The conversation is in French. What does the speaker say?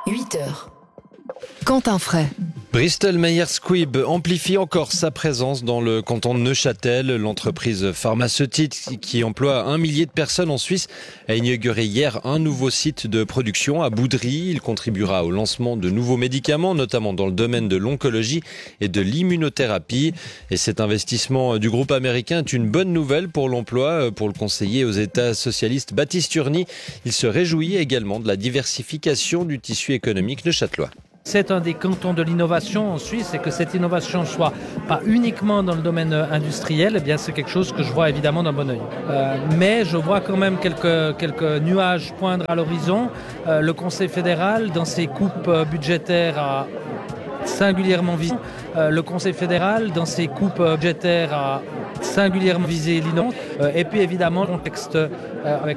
8h. Quentin Fray. Bristol Myers Squibb amplifie encore sa présence dans le canton de Neuchâtel. L'entreprise pharmaceutique qui emploie 1 millier de personnes en Suisse a inauguré hier un nouveau site de production à Boudry. Il contribuera au lancement de nouveaux médicaments, notamment dans le domaine de l'oncologie et de l'immunothérapie. Et cet investissement du groupe américain est une bonne nouvelle pour l'emploi. Pour le conseiller aux États socialistes Baptiste Urny, il se réjouit également de la diversification du tissu économique neuchâtelois. C'est un des cantons de l'innovation en Suisse et que cette innovation soit pas uniquement dans le domaine industriel, eh bien c'est quelque chose que je vois évidemment d'un bon œil. Mais je vois quand même quelques nuages poindre à l'horizon. Le Conseil fédéral, dans ses coupes budgétaires, a singulièrement visé visé l'innovation. Et puis évidemment, le contexte avec